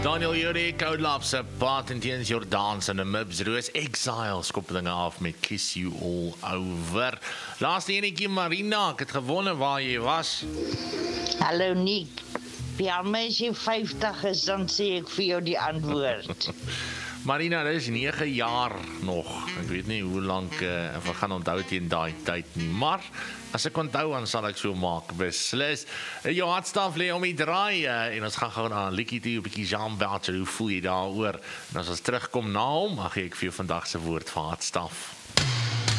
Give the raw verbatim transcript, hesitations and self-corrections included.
Daniel Jurie, Koudlapse, Paat en Teens Jordaans en de Mibs Roos Exiles koppelinge af met Kiss You All Over. Laaste enetjie Marina, ek het gewonnen waar jy was. Hallo Nick, ja, as jy vyftig is, dan sê ek vir jou die antwoord. Marina, dit is nege jaar nog. Ek weet nie hoe lang uh, ek gaan onthou teen daai tyd nie, maar as ek onthou, dan sal ek so maak, beslis. Jou hartstaf lê om die draai, uh, en ons gaan gou na 'n liedjie toe, 'n bietjie Jean Belcher, hoe voel jy daaroor? En as ons terugkom na hom, dan gee ek vir jou vandag se woord vir hartstaf.